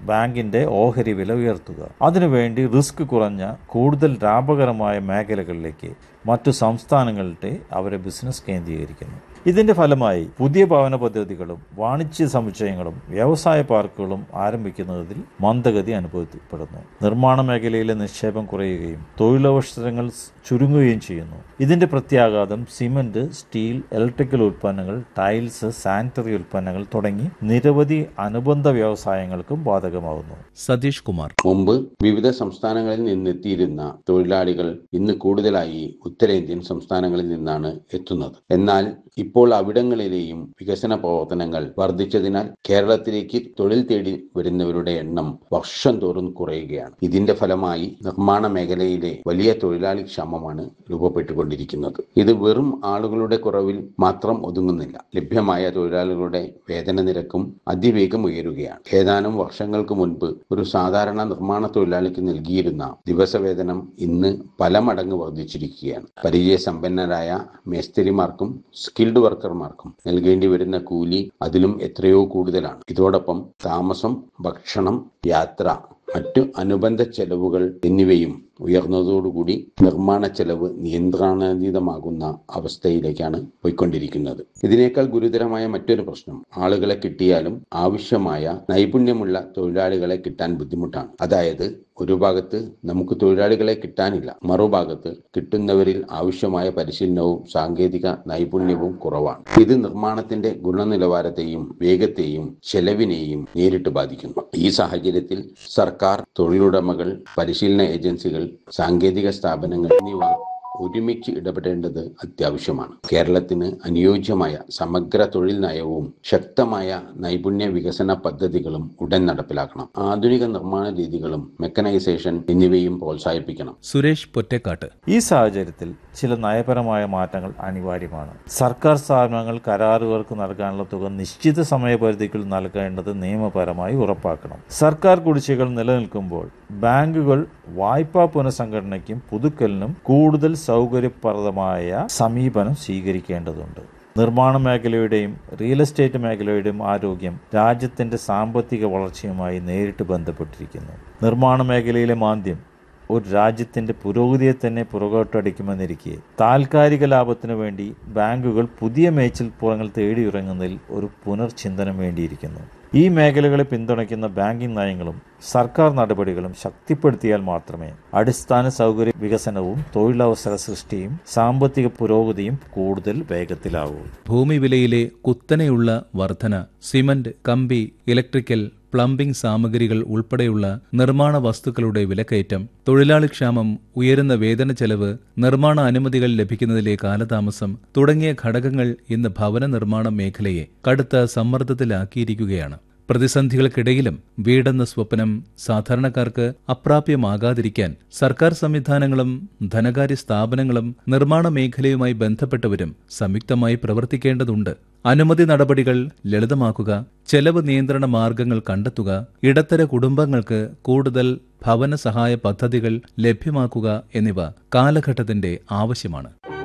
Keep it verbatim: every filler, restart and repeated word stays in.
ബാങ്കിന്റെ ഓഹരി വില ഉയർത്തുക. അതിനുവേണ്ടി റിസ്ക് കുറഞ്ഞ കൂടുതൽ ലാഭകരമായ മേഖലകളിലേക്ക് മറ്റു സംസ്ഥാനങ്ങളുടെ അവരെ ബിസിനസ് കേന്ദ്രീകരിക്കുന്നു. ഇതിന്റെ ഫലമായി പുതിയ ഭവന പദ്ധതികളും വാണിജ്യ സമുച്ചയങ്ങളും വ്യവസായ പാർക്കുകളും ആരംഭിക്കുന്നതിൽ മന്ദഗതി അനുഭവപ്പെടുന്നു. നിർമ്മാണ മേഖലയിലെ നിക്ഷേപം കുറയുകയും തൊഴിലവസരങ്ങൾ ചുരുങ്ങുകയും ചെയ്യുന്നു. ഇതിന്റെ പ്രത്യാഘാതം സിമന്റ്, സ്റ്റീൽ, ഇലക്ട്രിക്കൽ ഉൽപ്പന്നങ്ങൾ, ടൈൽസ്, സാനിറ്ററി ഉൽപ്പന്നങ്ങൾ തുടങ്ങി നിരവധി അനുബന്ധ വ്യവസായങ്ങൾക്കും ബാധകമാകുന്നു. സതീഷ് കുമാർ. മുമ്പ് വിവിധ സംസ്ഥാനങ്ങളിൽ നിന്നെത്തിയിരുന്ന തൊഴിലാളികൾ ഇന്ന് കൂടുതലായി ഉത്തരേന്ത്യൻ സംസ്ഥാനങ്ങളിൽ നിന്നാണ് എത്തുന്നത്. എന്നാൽ ഇപ്പോൾ അവിടങ്ങളിലെയും വികസന പ്രവർത്തനങ്ങൾ വർദ്ധിച്ചതിനാൽ കേരളത്തിലേക്ക് തൊഴിൽ തേടി വരുന്നവരുടെ എണ്ണം വർഷം തോറും കുറയുകയാണ്. ഇതിന്റെ ഫലമായി നിർമ്മാണ മേഖലയിലെ വലിയ തൊഴിലാളി ക്ഷാമമാണ് രൂപപ്പെട്ടുകൊണ്ടിരിക്കുന്നത്. ഇത് വെറും ആളുകളുടെ കുറവിൽ മാത്രം ഒതുങ്ങുന്നില്ല. ലഭ്യമായ തൊഴിലാളികളുടെ വേതന നിരക്കും അതിവേഗം ഉയരുകയാണ്. ഏതാനും വർഷങ്ങൾക്ക് മുൻപ് ഒരു സാധാരണ നിർമ്മാണ തൊഴിലാളിക്ക് നൽകിയിരുന്ന ദിവസവേതനം ഇന്ന് പല മടങ്ങ് വർദ്ധിച്ചിരിക്കുകയാണ്. പരിചയസമ്പന്നരായ മേസ്തിരിമാർക്കും സ്കിൽഡ് വർക്കർമാർക്കും നൽകേണ്ടി വരുന്ന കൂലി അതിലും എത്രയോ കൂടുതലാണ്. ഇതോടൊപ്പം താമസം, ഭക്ഷണം, യാത്ര, മറ്റു അനുബന്ധ ചെലവുകൾ എന്നിവയും ഉയർന്നതോടുകൂടി നിർമ്മാണ ചെലവ് നിയന്ത്രണാതീതമാകുന്ന അവസ്ഥയിലേക്കാണ് പോയിക്കൊണ്ടിരിക്കുന്നത്. ഇതിനേക്കാൾ ഗുരുതരമായ മറ്റൊരു പ്രശ്നം ആളുകളെ കിട്ടിയാലും ആവശ്യമായ നൈപുണ്യമുള്ള തൊഴിലാളികളെ കിട്ടാൻ ബുദ്ധിമുട്ടാണ്. അതായത് ഒരു ഭാഗത്ത് നമുക്ക് തൊഴിലാളികളെ കിട്ടാനില്ല, മറുഭാഗത്ത് കിട്ടുന്നവരിൽ ആവശ്യമായ പരിശീലനവും സാങ്കേതിക നൈപുണ്യവും കുറവാണ്. ഇത് നിർമ്മാണത്തിന്റെ ഗുണനിലവാരത്തെയും വേഗത്തെയും ചെലവിനെയും നേരിട്ട് ബാധിക്കുന്നു. ഈ സാഹചര്യത്തിൽ സർക്കാർ, തൊഴിലുടമകൾ, പരിശീലന ഏജൻസികൾ, സാങ്കേതിക സ്ഥാപനങ്ങൾ എന്നിവ ഒരുമിച്ച് ഇടപെടേണ്ടത് അത്യാവശ്യമാണ്. കേരളത്തിന് അനുയോജ്യമായ സമഗ്ര തൊഴിൽ നയവും ശക്തമായ നൈപുണ്യ വികസന പദ്ധതികളും ഉടൻ നടപ്പിലാക്കണം. ആധുനിക നിർമ്മാണ രീതികളും മെക്കനൈസേഷൻ എന്നിവയും പ്രോത്സാഹിപ്പിക്കണം. സുരേഷ് പൊറ്റക്കാട്ട്. ഈ സാഹചര്യത്തിൽ ചില നയപരമായ മാറ്റങ്ങൾ അനിവാര്യമാണ്. സർക്കാർ സ്ഥാപനങ്ങൾ കരാറുകാർക്ക് നൽകാനുള്ള തുക നിശ്ചിത സമയപരിധിക്കുள் നൽകേണ്ടത് നിയമപരമായി ഉറപ്പാക്കണം. സർക്കാർ കുടിശ്ശികകൾ നിലനിൽക്കുമ്പോൾ ബാങ്കുകൾ വായ്പാ പുനഃസംഘടനയ്ക്കും പുതുക്കലിനും കൂടുതൽ സൗകര്യപ്രദമായ സമീപനം സ്വീകരിക്കേണ്ടതുണ്ട്. നിർമ്മാണ മേഖലയുടെയും റിയൽ എസ്റ്റേറ്റ് മേഖലയുടെയും ആരോഗ്യം രാജ്യത്തിന്റെ സാമ്പത്തിക വളർച്ചയുമായി നേരിട്ട് ബന്ധപ്പെട്ടിരിക്കുന്നു. നിർമ്മാണ മേഖലയിലെ മാന്ദ്യം ഒരു രാജ്യത്തിന്റെ പുരോഗതിയെ തന്നെ പുറകോട്ടടിക്കുമെന്നിരിക്കെ താൽക്കാലിക ലാഭത്തിനു വേണ്ടി ബാങ്കുകൾ പുതിയ മേച്ചിൽപ്പുറങ്ങൾ തേടിയിറങ്ങുന്നതിൽ ഒരു പുനർചിന്തനം വേണ്ടിയിരിക്കുന്നു. ഈ മേഖലകളെ പിന്തുണയ്ക്കുന്ന ബാങ്കിംഗ് നയങ്ങളും സർക്കാർ നടപടികളും ശക്തിപ്പെടുത്തിയാൽ മാത്രമേ അടിസ്ഥാന സൗകര്യ വികസനവും തൊഴിലവസര സൃഷ്ടിയും സാമ്പത്തിക പുരോഗതിയും കൂടുതൽ വേഗത്തിലാവൂ. ഭൂമി വിലയിലെ കുത്തനെയുള്ള വർധന, സിമന്റ്, കമ്പി, ഇലക്ട്രിക്കൽ, പ്ലംബിംഗ് സാമഗ്രികൾ ഉൾപ്പെടെയുള്ള നിർമ്മാണ വസ്തുക്കളുടെ വിലക്കയറ്റം, തൊഴിലാളിക്ഷാമം, ഉയരുന്ന വേതന ചെലവ്, നിർമ്മാണ അനുമതികൾ ലഭിക്കുന്നതിലെ കാലതാമസം തുടങ്ങിയ ഘടകങ്ങൾ ഇന്ന് ഭവന നിർമ്മാണ മേഖലയെ കടുത്ത സമ്മർദ്ദത്തിലാക്കിയിരിക്കുകയാണ്. പ്രതിസന്ധികൾക്കിടയിലും വീടെന്ന സ്വപ്നം സാധാരണക്കാർക്ക് അപ്രാപ്യമാകാതിരിക്കാൻ സർക്കാർ സംവിധാനങ്ങളും ധനകാര്യ സ്ഥാപനങ്ങളും നിർമ്മാണ മേഖലയുമായി ബന്ധപ്പെട്ടവരും സംയുക്തമായി പ്രവർത്തിക്കേണ്ടതുണ്ട്. അനുമതി നടപടികൾ ലളിതമാക്കുക, ചെലവ് നിയന്ത്രണ മാർഗങ്ങൾ കണ്ടെത്തുക, ഇടത്തര കുടുംബങ്ങൾക്ക് കൂടുതൽ ഭവന സഹായ പദ്ധതികൾ ലഭ്യമാക്കുക എന്നിവ കാലഘട്ടത്തിന്റെ ആവശ്യമാണ്.